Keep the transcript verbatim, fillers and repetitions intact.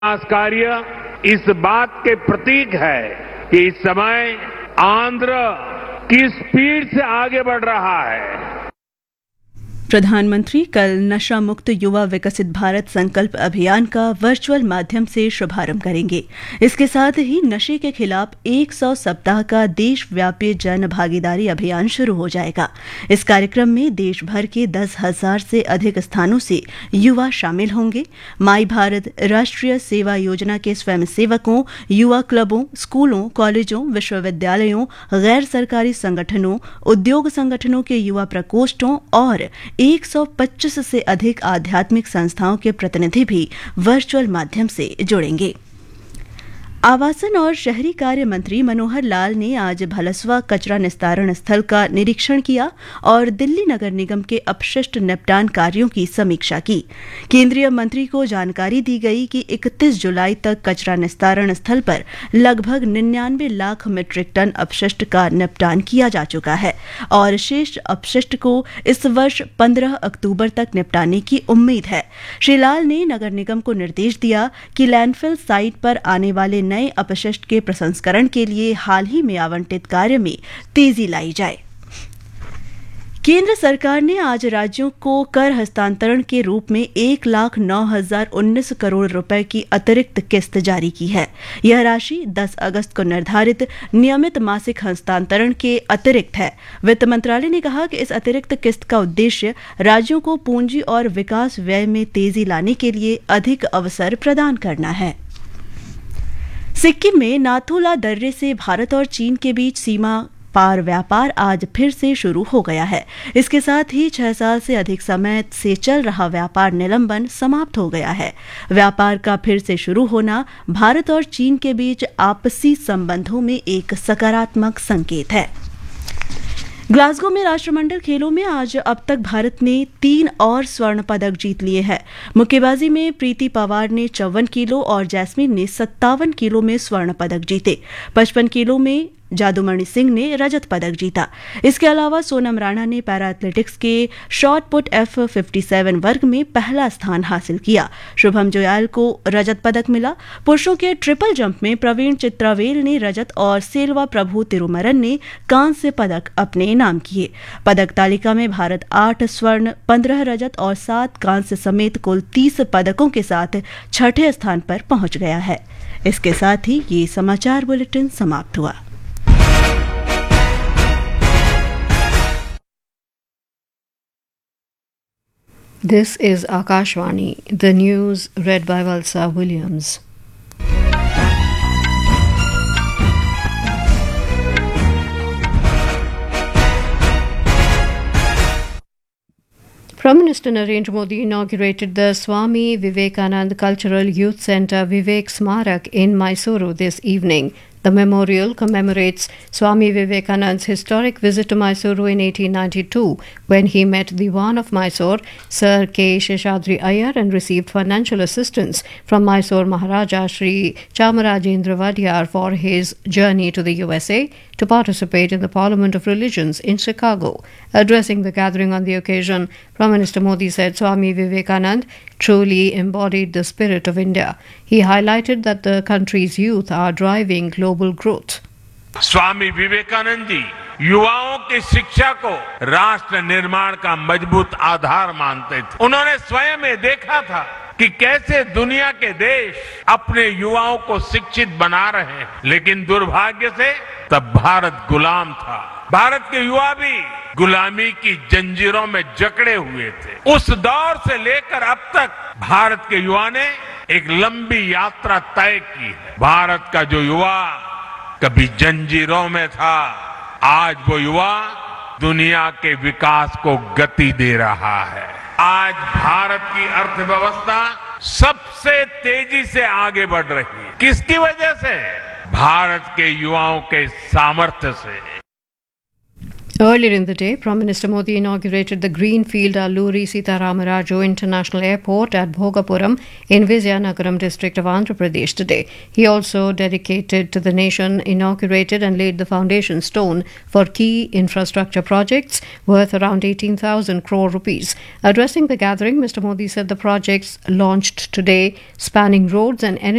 विकास कार्य इस बात के प्रतीक है कि इस समय आंध्र किस स्पीड से आगे बढ़ रहा है। प्रधानमंत्री कल नशा मुक्त युवा विकसित भारत संकल्प अभियान का वर्चुअल माध्यम से शुभारंभ करेंगे। इसके साथ ही नशे के खिलाफ सौ सप्ताह का देशव्यापी जन भागीदारी अभियान शुरू हो जाएगा। इस कार्यक्रम में देश भर के दस हजार से अधिक स्थानों से युवा शामिल होंगे। माई भारत राष्ट्रीय सेवा योजना के स्वयंसेवकों, युवा क्लबों, स्कूलों, कॉलेजों, विश्वविद्यालयों, गैर सरकारी संगठनों, उद्योग संगठनों के युवा प्रकोष्ठों और एक सौ पच्चीस से अधिक आध्यात्मिक संस्थाओं के प्रतिनिधि भी वर्चुअल माध्यम से जुड़ेंगे। आवासन और शहरी कार्य मंत्री मनोहर लाल ने आज भलसवा कचरा निस्तारण स्थल का निरीक्षण किया और दिल्ली नगर निगम के अपशिष्ट निपटान कार्यों की समीक्षा की। केंद्रीय मंत्री को जानकारी दी गई कि इकतीस जुलाई तक कचरा निस्तारण स्थल पर लगभग निन्यानवे लाख मीट्रिक टन अपशिष्ट का निपटान किया जा चुका है और शेष अपशिष्ट को इस वर्ष पंद्रह अक्टूबर तक निपटाने की उम्मीद है। श्री लाल ने नगर निगम को निर्देश दिया कि लैंडफिल साइट पर आने वाले नए अपशिष्ट के प्रसंस्करण के लिए हाल ही में आवंटित कार्य में तेजी लाई जाए। केंद्र सरकार ने आज राज्यों को कर हस्तांतरण के रूप में एक लाख नौ हजार उन्नीस करोड़ रुपए की अतिरिक्त किस्त जारी की है। यह राशि दस अगस्त को निर्धारित नियमित मासिक हस्तांतरण के अतिरिक्त है। वित्त मंत्रालय ने कहा कि इस अतिरिक्त किस्त का उद्देश्य राज्यों को पूंजी और विकास व्यय में तेजी लाने के लिए अधिक अवसर प्रदान करना है। सिक्किम में नाथुला दर्रे से भारत और चीन के बीच सीमा पार व्यापार आज फिर से शुरू हो गया है। इसके साथ ही छह साल से अधिक समय से चल रहा व्यापार निलंबन समाप्त हो गया है। व्यापार का फिर से शुरू होना भारत और चीन के बीच आपसी संबंधों में एक सकारात्मक संकेत है। ग्लासगो में राष्ट्रमंडल खेलों में आज अब तक भारत ने तीन और स्वर्ण पदक जीत लिए हैं। मुक्केबाजी में प्रीति पवार ने चौवन किलो और जैस्मीन ने सत्तावन किलो में स्वर्ण पदक जीते। पचपन किलो में जादूमणि सिंह ने रजत पदक जीता। इसके अलावा सोनम राणा ने पैरा एथलेटिक्स के शॉट पुट एफ सत्तावन वर्ग में पहला स्थान हासिल किया। शुभम जोयाल को रजत पदक मिला। पुरुषों के ट्रिपल जंप में प्रवीण चित्रावेल ने रजत और सेल्वा प्रभु तिरुमरन ने कांस्य पदक अपने नाम किए। पदक तालिका में भारत आठ स्वर्ण, पंद्रह रजत और सात कांस्य समेत कुल तीस पदकों के साथ छठे स्थान पर पहुंच गया है। इसके साथ ही ये समाचार बुलेटिन समाप्त हुआ। This is Akashvani, the news read by Valsa Williams. Prime Minister Narendra Modi inaugurated the Swami Vivekanand Cultural Youth Centre Vivek Smarak in Mysuru this evening. The memorial commemorates Swami Vivekanand's historic visit to Mysuru in eighteen ninety-two, when he met the Diwan of Mysore, Sir K. Sheshadri Iyer, and received financial assistance from Mysore Maharaja Sri Chamarajendra Vadiyar for his journey to the U S A to participate in the Parliament of Religions in Chicago. Addressing the gathering on the occasion, Prime Minister Modi said Swami Vivekanand truly embodied the spirit of India. He highlighted that the country's youth are driving global growth. Swami Vivekananda ji युवाओं की शिक्षा को राष्ट्र निर्माण का मजबूत आधार मानते थे। उन्होंने स्वयं ये देखा था कि कैसे दुनिया के देश अपने युवाओं को शिक्षित बना रहे हैं, लेकिन दुर्भाग्य से तब भारत गुलाम था। भारत के युवा भी गुलामी की जंजीरों में जकड़े हुए थे। उस दौर से लेकर अब तक भारत के युवा ने एक लंबी यात्रा तय की है। भारत का जो युवा कभी जंजीरों में था, आज वो युवा दुनिया के विकास को गति दे रहा है। आज भारत की अर्थव्यवस्था सबसे तेजी से आगे बढ़ रही है। किसकी वजह से? भारत के युवाओं के सामर्थ्य से। Earlier in the day, Prime Minister Modi inaugurated the Greenfield Alluri Sitaramarajo International Airport at Bhogapuram in Vizianagaram district of Andhra Pradesh today. He also dedicated to the nation, inaugurated and laid the foundation stone for key infrastructure projects worth around eighteen thousand crore rupees. Addressing the gathering, Mister Modi said the projects launched today, spanning roads and energy